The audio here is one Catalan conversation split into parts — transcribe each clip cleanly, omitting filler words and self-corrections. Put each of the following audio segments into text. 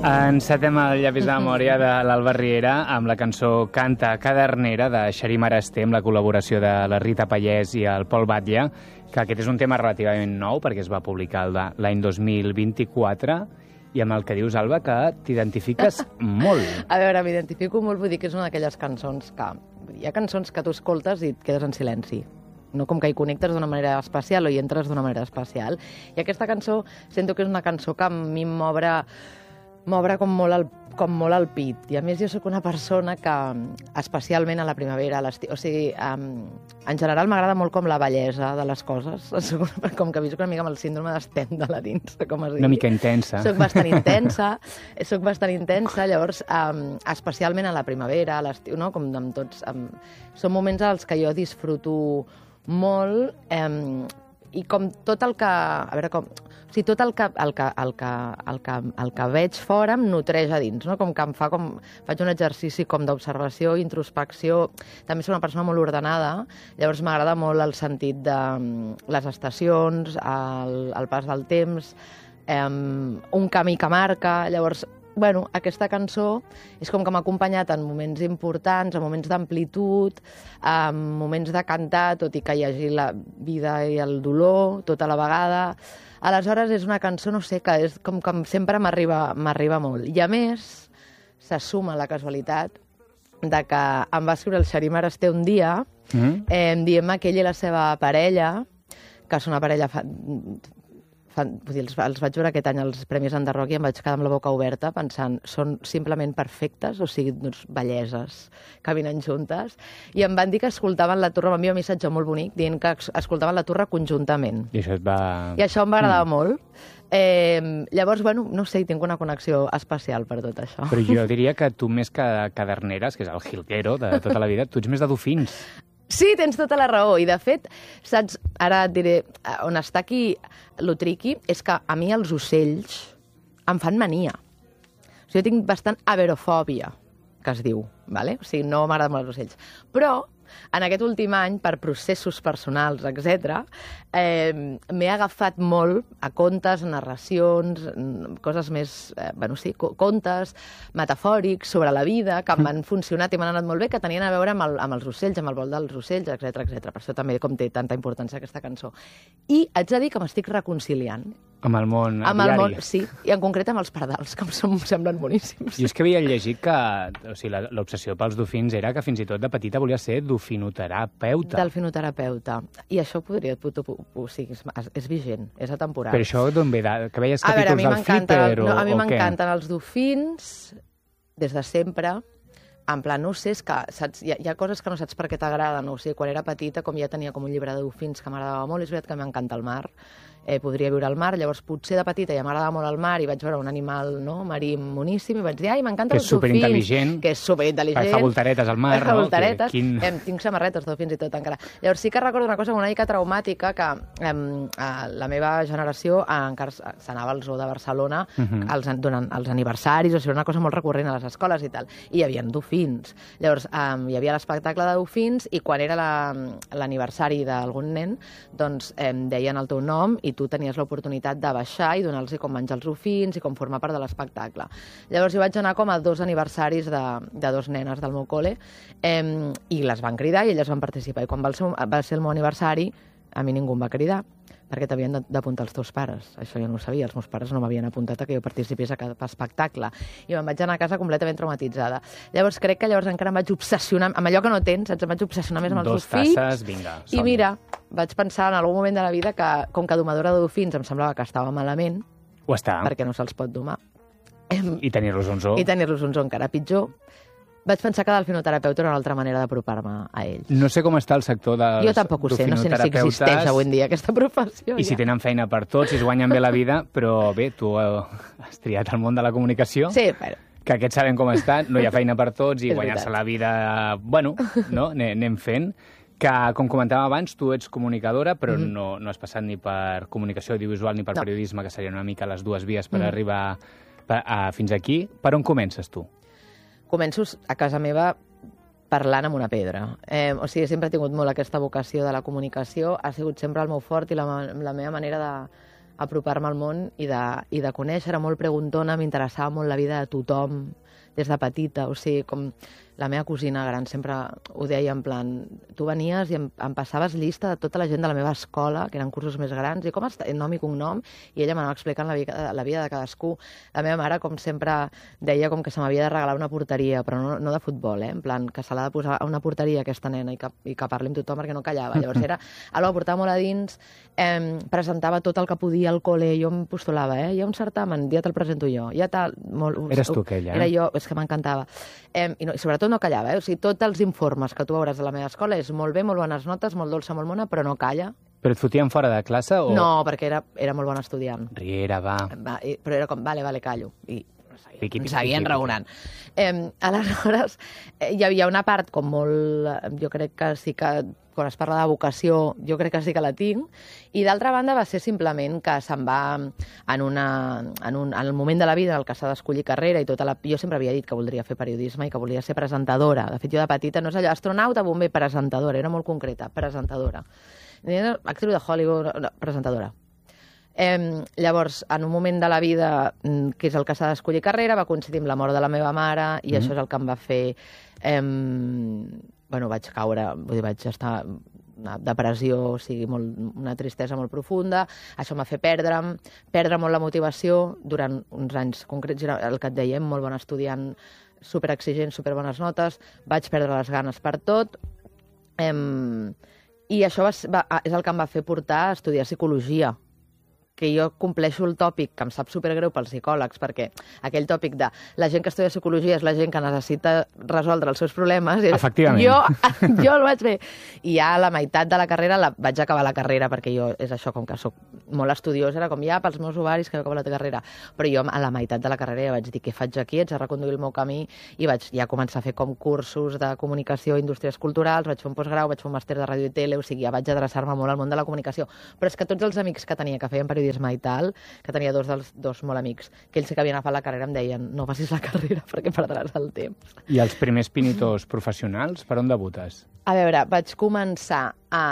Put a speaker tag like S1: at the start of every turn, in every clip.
S1: Encetem el llapis de memòria de l'Alba Riera amb la cançó Canta Cadernera de Xarí Marasté amb la col·laboració de la Rita Pallès i el Pol Batlle, que aquest és un tema relativament nou perquè es va publicar l'any 2024 i amb el que dius, Alba, que t'identifiques molt.
S2: A veure, m'identifico molt, vull dir que és una d'aquelles cançons que... Hi ha cançons que tu escoltes i et quedes en silenci. No com que hi connectes d'una manera especial o hi entres d'una manera especial. I aquesta cançó sento que és una cançó que a mi m'obre com molt el pit. I a més jo sóc una persona que, especialment a la primavera, a l'estiu, o sigui, en general m'agrada molt com la bellesa de les coses. Com que visc una mica amb el síndrome de Stendhal a dins, com es diu.
S1: Una mica intensa.
S2: Soc bastant intensa, llavors, especialment a la primavera, a l'estiu, no? Com amb tots... Són moments als que jo disfruto molt, i com tot el que... A veure, com... O sigui, tot el que veig fora em nutreix a dins, no? Com que em fa com... Faig un exercici com d'observació, introspecció. També soc una persona molt ordenada, llavors m'agrada molt el sentit de les estacions, el pas del temps, un camí que marca, llavors... Bueno, aquesta cançó és com que m'ha acompanyat en moments importants, en moments d'amplitud, en moments de cantar, tot i que hi hagi la vida i el dolor, tota la vegada. Aleshores, és una cançó, no sé, que és com que sempre m'arriba molt. I a més, se suma la casualitat de que em va escriure el Xarí Marasté un dia, dient-me que ell i la seva parella, que és una parella... Els vaig veure aquest any als Premis Enderroc i em vaig quedar amb la boca oberta pensant, són simplement perfectes, o sigui, doncs, belleses, caminen juntes, i em van dir que escoltaven la Turra, m'envia un missatge molt bonic dient que escoltaven la Turra conjuntament.
S1: I això et va...
S2: I això em va agradar molt. Llavors, bueno, no sé, tinc una connexió especial per tot això.
S1: Però jo diria que tu més que caderneres, que és el jilguero de tota la vida, tu ets més de dofins.
S2: Sí, tens tota la raó. I, de fet, saps, ara et diré, on està aquí lo triqui, és que a mi els ocells em fan mania. O sigui, jo tinc bastant averofòbia, que es diu, ¿vale? O sigui, no m'agraden molt els ocells. Però, en aquest últim any, per processos personals, etc., m'he agafat molt a contes, narracions, coses més, bueno, sí, contes metafòrics sobre la vida, que m'han funcionat i m'han anat molt bé, que tenien a veure amb els ocells, amb el vol dels ocells, etc etc. Per això també com té tanta importància aquesta cançó. I haig de dir que m'estic reconciliant.
S1: Amb el món
S2: diari. Sí, i en concret amb els pardals, que em semblen boníssims.
S1: Jo és que havia llegit que l'obsessió pels dofins era que fins i tot de petita volia ser delfinoterapeuta.
S2: Delfinoterapeuta. I això podria... O sigui, és vigent, és atemporal.
S1: Per això d'on ve? Que veies capítols del Flipper o què?
S2: A mi m'encanten els dofins des de sempre. En plan, no sé, és que saps, hi ha coses que no saps per què t'agraden. O sigui, quan era petita, com ja tenia com un llibre de dofins que m'agradava molt, és veritat que m'encanta el mar. Podria viure al mar, llavors potser de petita ja m'agradava molt el mar i vaig veure un animal marí moníssim i vaig dir, ai, m'encanten els dofins. Que és superintel·ligent.
S1: Fa voltaretes al mar,
S2: no? Fa voltaretes.
S1: Tinc
S2: samarretes de dofins i tot encara. Llavors sí que recordo una cosa una mica traumàtica, que la meva generació encara s'anava al zoo de Barcelona durant els aniversaris, o sigui, una cosa molt recurrent a les escoles i tal, i hi havia dofins. Llavors hi havia l'espectacle de dofins i quan era l'aniversari d'algun nen, doncs deien el teu nom i tu tenies l'oportunitat de baixar i donar-los com menjar els dofins i com formar part de l'espectacle. Llavors jo vaig anar com a 2 aniversaris de 2 nenes del meu col·le i les van cridar i elles van participar. I quan va ser el meu aniversari, a mi ningú em va cridar perquè t'havien d'apuntar els teus pares. Això jo no ho sabia, els meus pares no m'havien apuntat a que jo participés a cada espectacle. I me'n vaig anar a casa completament traumatitzada. Llavors crec que llavors encara em vaig obsessionar, amb allò que no tens, em vaig obsessionar més amb els dofins.
S1: 2 tasses, vinga,
S2: i mira, vaig pensar en algun moment de la vida que, com que domadora de dofins em semblava que estava malament,
S1: ho està,
S2: perquè no se'ls pot domar.
S1: I tenir-los un zoo.
S2: I tenir-los un zoo encara pitjor. Vaig pensar que delfinoterapeuta era una altra manera d'apropar-me a ells.
S1: No sé com està el sector dels
S2: jo tampoc ho sé, no sé si existeix avui en dia aquesta professió.
S1: I si tenen feina per tots, si es guanyen bé la vida, però bé, tu has triat el món de la comunicació.
S2: Sí, però...
S1: Que aquests sabem com estan, no hi ha feina per tots i guanyar-se la vida, bueno, no, anem fent. Que, com comentàvem abans, tu ets comunicadora, però no has passat ni per comunicació audiovisual ni per periodisme, que serien una mica les dues vies per arribar fins aquí. Per on comences tu?
S2: Començo a casa meva parlant amb una pedra. O sigui, sempre he tingut molt aquesta vocació de la comunicació, ha sigut sempre el meu fort i la meva manera apropar-me al món i de conèixer. Era molt preguntona, m'interessava molt la vida de tothom des de petita, o sigui, com la meva cosina gran sempre ho deia en plan, tu venies i em passaves llista de tota la gent de la meva escola, que eren cursos més grans, i com està, nom i cognom, i ella m'anava explicant la vida de cadascú. La meva mare, com sempre, deia com que se m'havia de regalar una porteria, però no de futbol, en plan, que se l'ha de posar a una porteria aquesta nena i que parli amb tothom perquè no callava. Llavors era algo que portava molt a dins, presentava tot el que podia al col·le, jo em postulava, hi ha un certamen, ja te'l presento jo, ja tal...
S1: Eres tu aquella,
S2: Era jo, és que m'encantava. I sobretot no callava, o sigui, tots els informes que tu veuràs de la meva escola és molt bé, molt bones notes, molt dolça, molt mona, però no calla.
S1: Però et fotien fora de classe o...?
S2: No, perquè era molt bon estudiant.
S1: Riera, va.
S2: Però era com, vale, callo. I
S1: Piqui.
S2: seguien raonant. Aleshores, hi havia una part com molt... Jo crec que sí que, quan es parla de vocació, jo crec que sí que la tinc, i d'altra banda va ser simplement que se'n va en el moment de la vida en el que s'ha d'escollir carrera i tota la... Jo sempre havia dit que voldria fer periodisme i que volia ser presentadora. De fet, jo de petita no és allò, astronauta, bomber, presentadora, era molt concreta, presentadora. Actriu de Hollywood, no, presentadora. Llavors, en un moment de la vida, que és el que s'ha d'escollir carrera, va coincidir amb la mort de la meva mare i això és el que em va fer... vaig caure, vull dir, vaig estar una depressió, o sigui, una tristesa molt profunda. Això em va fer perdre molt la motivació durant uns anys concrets. Era el que et dèiem, molt bon estudiant, superexigent, superbones notes. Vaig perdre les ganes per tot. I això és el que em va fer portar a estudiar psicologia, que jo compleixo el tòpic, que em sap supergreu pels psicòlegs, perquè aquell tòpic de la gent que estudia psicologia és la gent que necessita resoldre els seus problemes.
S1: Efectivament.
S2: Jo el vaig fer. I ja a la meitat de la carrera vaig acabar la carrera, perquè jo, és això, com que soc molt estudiosa, era com ja pels meus ovaris que he acabat la carrera. Però jo a la meitat de la carrera ja vaig dir què faig aquí, haig de reconduir el meu camí, i vaig ja començar a fer com cursos de comunicació i indústries culturals, vaig fer un postgrau, vaig fer un màster de ràdio i tele, o sigui, ja vaig adreçar-me molt al món de la comunicació. Però és que tots els amics que tenia que feien periodisme i tal, que tenia dos molt amics, que ells sí que havien agafat la carrera, em deien no facis la carrera perquè perdràs el temps.
S1: I els primers pinitos professionals, per on debutes?
S2: A veure, vaig començar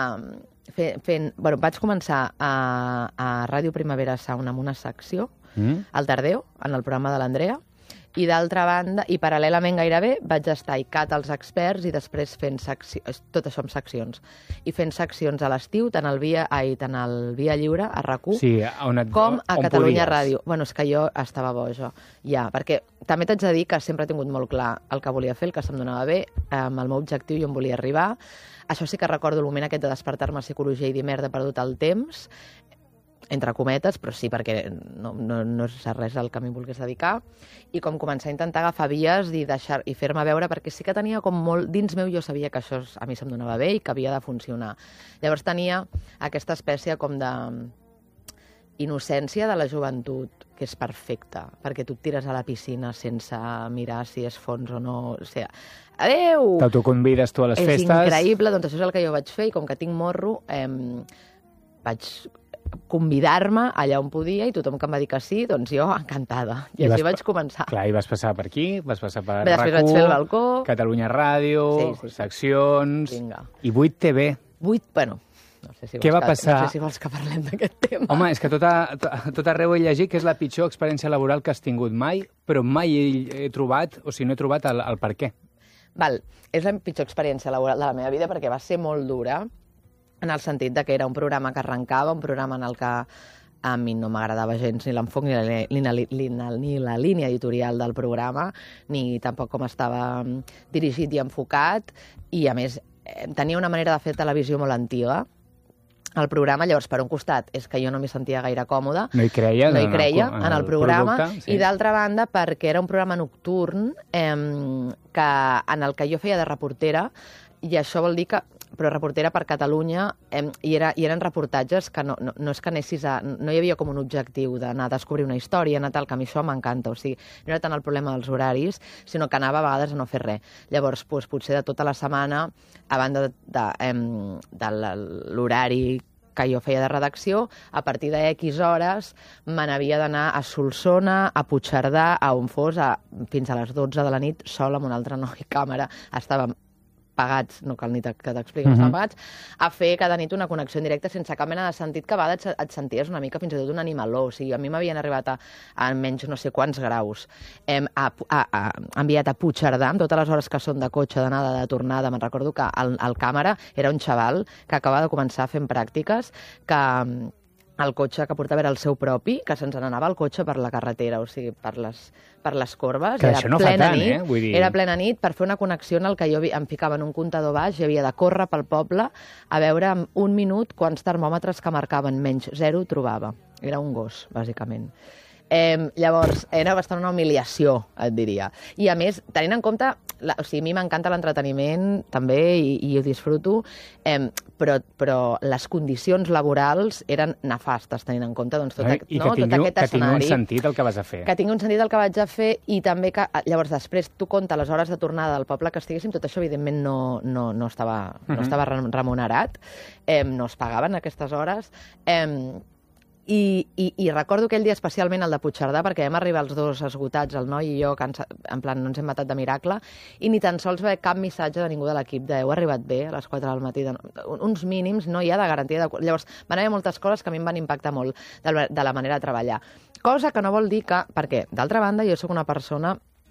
S2: a Ràdio Primavera Sound amb una secció, al Tardeu, en el programa de l'Andrea, i d'altra banda, i paral·lelament gairebé, vaig estar a ICAT als experts i després fent seccions, tot això amb seccions, i fent seccions a l'estiu, tant al Via Lliure, a RAC1,
S1: sí,
S2: com a Catalunya Ràdio. Bueno, és que jo estava boja, ja, perquè també t'haig de dir que sempre he tingut molt clar el que volia fer, el que se'm donava bé, amb el meu objectiu i on volia arribar. Això sí que recordo el moment aquest de despertar-me a psicologia i dir merda, he perdut el temps, entre cometes, però sí, perquè no és res al que m'hi volgués dedicar, i com començar a intentar agafar vies i fer-me veure, perquè sí que tenia com molt... Dins meu jo sabia que això a mi se'm donava bé i que havia de funcionar. Llavors tenia aquesta espècie com de innocència de la joventut, que és perfecta, perquè tu et tires a la piscina sense mirar si és fons o no, o sigui, adeu!
S1: T'autoconvides tu a les festes.
S2: És increïble, doncs això és el que jo vaig fer, i com que tinc morro, vaig convidar-me allà on podia, i tothom que em va dir que sí, doncs jo encantada. I així vaig començar.
S1: Clar, i vas passar per aquí, vas passar per
S2: després vaig fer el balcó,
S1: Catalunya Ràdio, seccions...
S2: Vinga.
S1: I 8TV.
S2: Bueno, no sé si vols que parlem d'aquest tema.
S1: Home, és que tot arreu he llegit que és la pitjor experiència laboral que has tingut mai, però mai he trobat, o sigui, no he trobat el per què.
S2: Val, és la pitjor experiència laboral de la meva vida perquè va ser molt dura, en el sentit de que era un programa que arrencava, un programa en el que a mi no m'agradava gens ni l'enfoc ni la línia editorial del programa, ni tampoc com estava dirigit i enfocat, i a més tenia una manera de fer televisió molt antiga, el programa. Llavors, per un costat, és que jo no m'hi sentia gaire còmoda.
S1: No hi creia
S2: en el programa. Producte, sí. I d'altra banda, perquè era un programa nocturn en el que jo feia de reportera, i això vol dir que però reportera per Catalunya, i eren reportatges que no és que anessis a... No hi havia com un objectiu d'anar a descobrir una història, anar tal, que a mi això m'encanta. O sigui, no era tant el problema dels horaris, sinó que anava a vegades a no fer res. Llavors, potser de tota la setmana, a banda de l'horari que jo feia de redacció, a partir de X hores me n'havia d'anar a Solsona, a Puigcerdà, a on fos, fins a les 12 de la nit, sola amb un altre noi càmera. Estava pagats, no cal ni que t'expliqui, no estan pagats, a fer cada nit una connexió en directe sense cap mena de sentit, que a vegades et senties una mica fins i tot un animaló. O sigui, a mi m'havien arribat a menys no sé quants graus. Enviat a Puigcerdà, amb totes les hores que són de cotxe, d'anada, de tornada. Me'n recordo que el càmera era un xaval que acabava de començar fent pràctiques, que el cotxe que portava era el seu propi, que se'ns n'anava el cotxe per la carretera, o sigui, per les corbes.
S1: Que això no fa tant, Vull dir...
S2: Era plena nit per fer una connexió en el que jo em ficava en un comptador baix i havia de córrer pel poble a veure en un minut quants termòmetres que marcaven menys 0 trobava. Era un gos, bàsicament. Llavors, era bastant una humiliació, et diria. I a més, tenint en compte, o sigui, a mi m'encanta l'entreteniment també i ho disfruto, però les condicions laborals eren nefastes, tenint en compte tot aquest escenari.
S1: Que tingui un sentit el que vas a fer.
S2: Que tingui un sentit el que vaig a fer i també que, llavors, després tu compta les hores de tornada del poble que estiguéssim, tot això, evidentment, no estava remunerat, no es pagaven aquestes hores, I recordo aquell dia especialment el de Puigcerdà, perquè vam arribar els dos esgotats, el noi i jo, en plan, no ens hem matat de miracle, i ni tan sols veia cap missatge de ningú de l'equip de heu arribat bé a les 4 del matí. Uns mínims no hi ha de garantia. Llavors, van haver moltes coses que a mi em van impactar molt de la manera de treballar. Cosa que no vol dir que... Perquè, d'altra banda, jo sóc una persona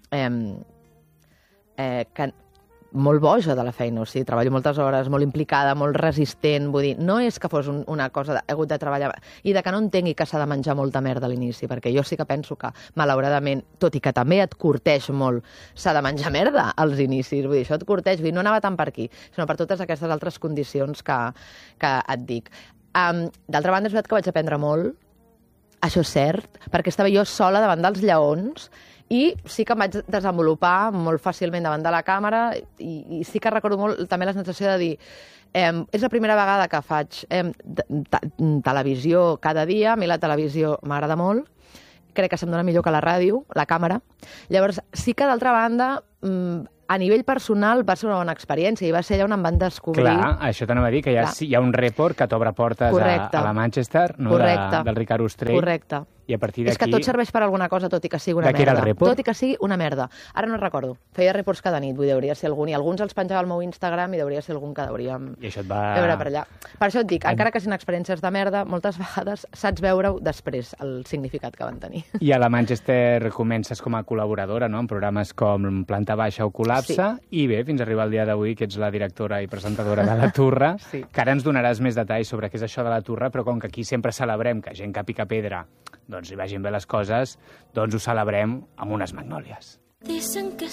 S2: que molt boja de la feina, o sigui, treballo moltes hores, molt implicada, molt resistent, vull dir, no és que fos una cosa he hagut de treballar, i de que no entengui que s'ha de menjar molta merda a l'inici, perquè jo sí que penso que, malauradament, tot i que també et curteix molt, s'ha de menjar merda als inicis, vull dir, això et curteix, vull dir, no anava tant per aquí, sinó per totes aquestes altres condicions que et dic. D'altra banda, és veritat que vaig aprendre molt, això és cert, perquè estava jo sola davant dels lleons, i sí que em vaig desenvolupar molt fàcilment davant de la càmera i sí que recordo molt també la sensació de dir és la primera vegada que faig televisió cada dia, a mi la televisió m'agrada molt, crec que se'm dona millor que la ràdio, la càmera. Llavors, sí que d'altra banda, a nivell personal va ser una bona experiència i va ser allà on em van descobrir...
S1: Clar, això t'anava a dir, que hi ha un report que t'obre portes a la Manchester, no? Del Ricard Ostrell.
S2: Correcte.
S1: I a partir d'aquí...
S2: És que tot serveix per alguna cosa, tot i que sigui una merda.
S1: De què era el report?
S2: Tot i que sigui una merda. Ara no recordo. Feia reports cada nit, vull dir, hauria de ser algun. I alguns els penjava al meu Instagram i hauria de ser algun que hauríem veure per allà. Per això et dic, encara que siguin experiències de merda, moltes vegades saps veure-ho després, el significat que van tenir.
S1: I a la Manchester comences com a col·laboradora, no?, en programes com Planta Baixa o Col·lapse, i bé, fins a arribar al dia d'avui, que ets la directora i presentadora de La Turra, que ara ens donaràs més detalls sobre què és això de La Turra, però com que aquí sempre celebrem que gent que pica pedra doncs li vagin bé les coses, doncs ho celebrem amb unes magnòlies.
S3: Dicen que